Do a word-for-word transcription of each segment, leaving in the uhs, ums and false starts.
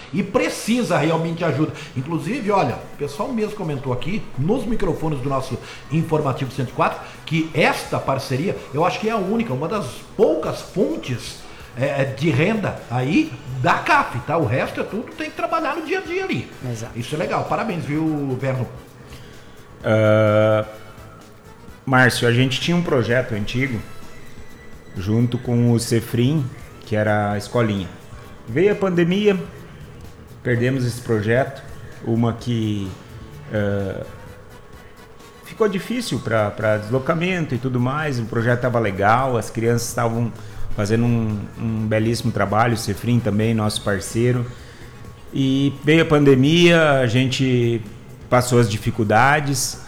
e precisa realmente de ajuda. Inclusive, olha, o pessoal mesmo comentou aqui, nos microfones do nosso Informativo cento e quatro, que esta parceria, eu acho que é a única, uma das poucas fontes é, de renda aí da C A F, tá? O resto é tudo, tem que trabalhar no dia a dia ali. Exato. Isso é legal, parabéns, viu, Verno? Uh, Márcio, a gente tinha um projeto antigo junto com o Cefrim, que era a escolinha. Veio a pandemia, perdemos esse projeto, uma que uh, ficou difícil para deslocamento e tudo mais, o projeto estava legal, as crianças estavam fazendo um, um belíssimo trabalho, o Cefrim também, nosso parceiro, e veio a pandemia, a gente passou as dificuldades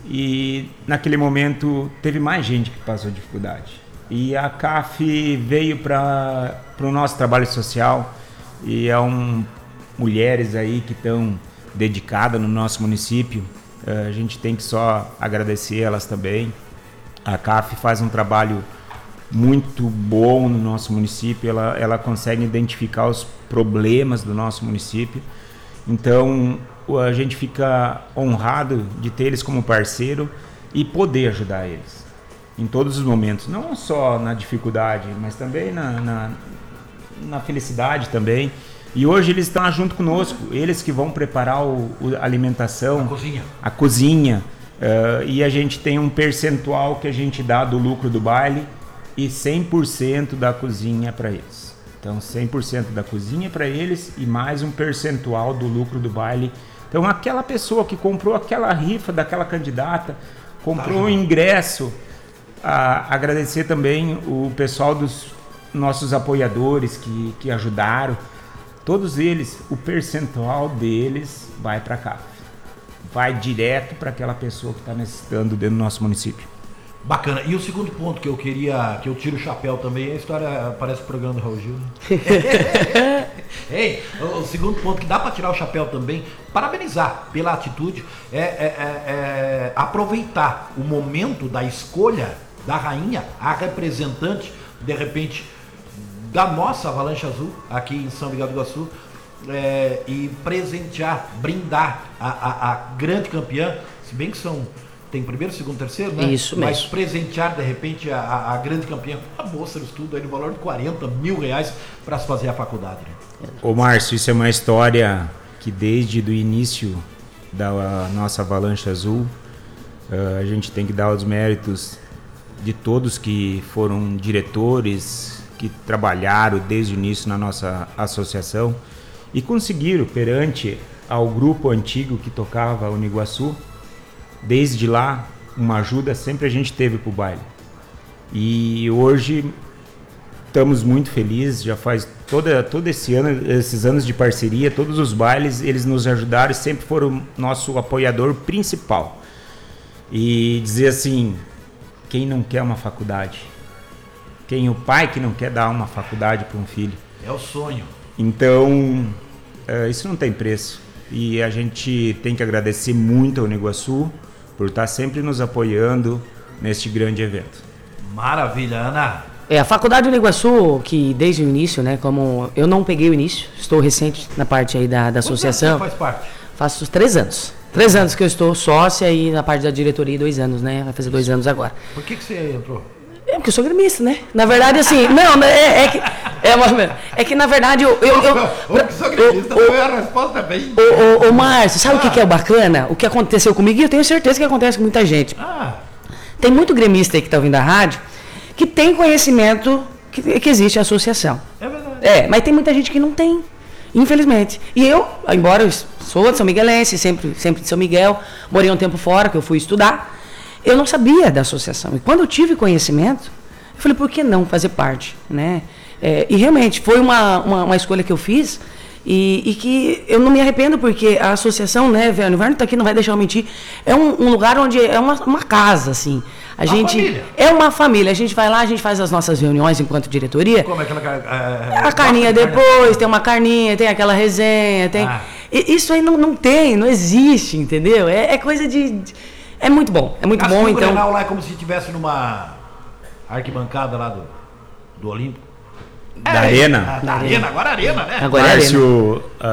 e naquele momento teve mais gente que passou dificuldade. E a C A F veio para o nosso trabalho social e é um, mulheres aí que estão dedicadas no nosso município. A gente tem que só agradecer elas também. A C A F faz um trabalho muito bom no nosso município, ela, ela consegue identificar os problemas do nosso município. Então a gente fica honrado de ter eles como parceiro e poder ajudar eles em todos os momentos, não só na dificuldade, mas também na, na, na felicidade também. E hoje eles estão junto conosco, eles que vão preparar o, o, a alimentação, a cozinha, a cozinha uh, e a gente tem um percentual que a gente dá do lucro do baile e cem por cento da cozinha para eles. Então cem por cento da cozinha para eles e mais um percentual do lucro do baile. Então aquela pessoa que comprou aquela rifa daquela candidata, comprou o ingresso, a agradecer também o pessoal dos nossos apoiadores que, que ajudaram, todos eles, o percentual deles vai para cá, vai direto para aquela pessoa que está necessitando dentro do nosso município. Bacana. E o segundo ponto que eu queria, que eu tiro o chapéu também, a história parece o programa do Raul Gil, né? Ei, o segundo ponto que dá para tirar o chapéu também, parabenizar pela atitude, é, é, é, é aproveitar o momento da escolha da rainha, a representante, de repente, da nossa Avalanche Azul, aqui em São Miguel do Iguaçu, é, e presentear, brindar a, a, a grande campeã, se bem que são... Tem primeiro, segundo, terceiro, né? Isso mesmo. Mas presentear, de repente, a, a, a grande campeã, a bolsa de estudo aí no valor de quarenta mil reais para se fazer a faculdade. Né? Ô Márcio, isso é uma história que desde o início da nossa Avalanche Azul, uh, a gente tem que dar os méritos de todos que foram diretores, que trabalharam desde o início na nossa associação e conseguiram, perante ao grupo antigo que tocava o Uniguaçu, desde lá, uma ajuda sempre a gente teve para o baile. E hoje estamos muito felizes, já faz toda, todo esse ano, esses anos de parceria, todos os bailes, eles nos ajudaram e sempre foram nosso apoiador principal. E dizer assim, quem não quer uma faculdade? Quem o pai que não quer dar uma faculdade para um filho? É o sonho. Então, é, isso não tem preço. E a gente tem que agradecer muito ao Uniguaçu por estar sempre nos apoiando neste grande evento. Maravilha, Ana. É, a Faculdade Uniguaçu, que desde o início, né, como eu não peguei o início, estou recente na parte aí da, da associação. Você faz parte? Faço três anos. Três anos que eu estou sócia e na parte da diretoria dois anos, né? Vai fazer dois anos agora. Por que que você entrou? É porque eu sou gremista, né? Na verdade, assim, não, é, é que. É, uma, é que na verdade eu. eu, eu o que sou gremista foi a resposta bem. Ô, ô, ô Márcio, sabe ah. o que, que é bacana? O que aconteceu comigo, e eu tenho certeza que acontece com muita gente. Ah. Tem muito gremista aí que está ouvindo a rádio que tem conhecimento que, que existe a associação. É verdade. É, mas tem muita gente que não tem, infelizmente. E eu, embora eu sou de São Miguelense, sempre, sempre de São Miguel, morei um tempo fora, que eu fui estudar, eu não sabia da associação. E quando eu tive conhecimento, eu falei, por que não fazer parte, né? É, e realmente foi uma, uma, uma escolha que eu fiz e, e que eu não me arrependo, porque a associação, né, o Verno está aqui, não vai deixar eu mentir, é um, um lugar onde é uma, uma casa, assim. A uma gente família. É uma família. A gente vai lá, a gente faz as nossas reuniões enquanto diretoria. Como é aquela a, a carninha depois, tem uma carninha, tem aquela resenha, tem. Ah. Isso aí não, não tem, não existe, entendeu? É, é coisa de, de. É muito bom, é muito Assim, bom. o Então. Grenal lá é como se estivesse numa arquibancada lá do, do Olímpico. Da é, Arena. Da Arena, agora Arena, né? Agora Márcio, é Arena.